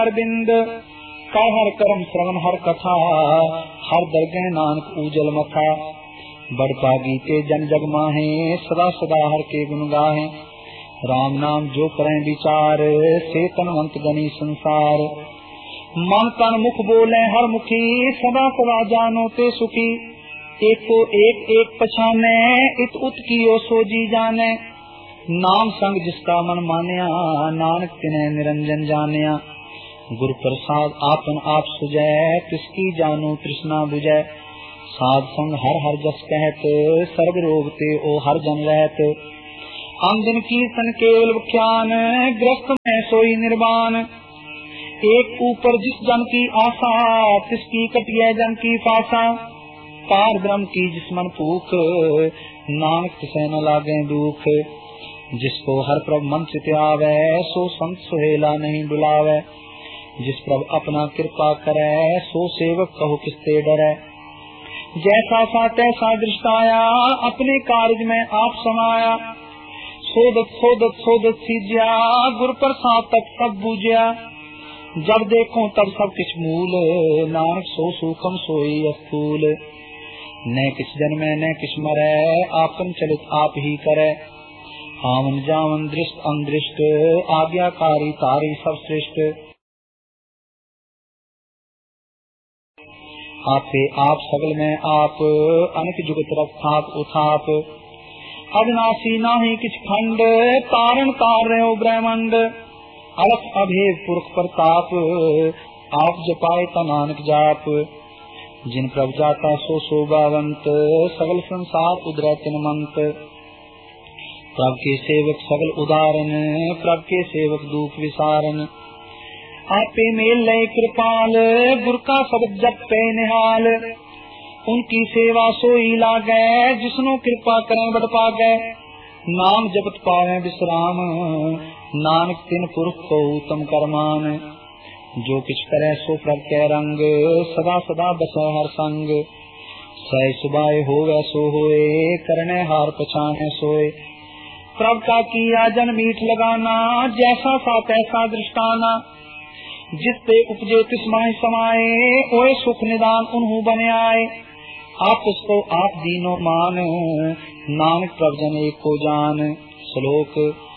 अरविंद का हर कर्म श्रवण हर कथा, हर दरगह नानक उजल मथा। बड़ पागी के जन जग माहे, सदा सदा हर के गुण गाहे। राम नाम जो करें विचार, से तनवंत गनी संसार। मन तन मुख बोले हर मुखी, सदा सदा जानो ते सुखी। एक को एक एक पछाने, इत उत कियो सो जी जाने। नाम संग जिसका मन मान्या, नानक तिन्हें निरंजन जानिया। गुरु प्रसाद आपन आप सुजय, तिसकी जानू तृष्णा बुझै। साध संग हर हर जस कहत, सर्व रोग ते ओ हर जन रहत। अंजन कीर्तन केवल व्याख्यान, ग्रस्त में सोई निर्वाण। एक ऊपर जिस जन की आशा, तिसकी कटिए जन की फासा। पार ब्रह्म की जिस मन भूख, नानक तिसे न लागे दुख। जिसको हर प्रभ मन चित आवे, सो संत सुहेला नहीं बुलावे। जिस प्रभ अपना कृपा करे, सो सेवक कहो किसते डरे। जैसा सा तैसा दृष्टाया, अपने कार्य में आप समाया। सोदत सोदत सोदत सीज्या, गुर प्रसाद तक सब बूझया। जब देखो तब सब किछ मूल, नानक सो सूखम सोई अस्थूल। न किछ जन्मे न किछ मरै, आपन चलित आप ही करे। आवन जावन दृष्ट अंदृष्ट, आज्ञाकारी तारी सब श्रेष्ठ। आपे आप सगल में आप, अनेक जुगत रखाप उठाप। अविनाशी नाही किछ खंड, तारण तार रहो ब्रह्मंड। अलख अभेद पुरख प्रताप, आप जपाए ता नानक जाप। जिन प्रभ जाता सो शोभावंत, सगल संसार उदरै तिन मंत। प्रभ के सेवक सगल उदारन, प्रभ के सेवक दुख विसारन। आपे मेल लय कृपाल, गुर का शब्द जप पे निहाल। उनकी सेवा सोई लागे, जिसनो कृपा करें बड़ पागे। नाम जपत पावे विश्राम, नानक तिन पुरख को उत्तम करमान। जो किछ करे सो प्रभ के रंग, सदा सदा बसे हर संग। सह सुबाए होवे सो होए, करने हार पछाने सोए। प्रभ का किया जन मीठ लगाना, जैसा सा तैसा दृष्टाना। जिसते उपजे तिस माहि समाए, ओए सुख निदान उन्हु बने आए। आप उसको आप दीनो मान, नानक प्रभ जन एक को जान। श्लोक